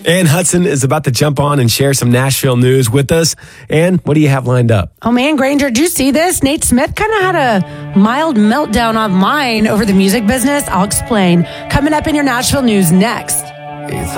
Ann Hudson is about to jump on and share some Nashville news with us. Ann, what do you have lined up? Oh man, Granger, did you see this? Nate Smith kind of had a mild meltdown online over the music business. I'll explain. Coming up in your Nashville news next.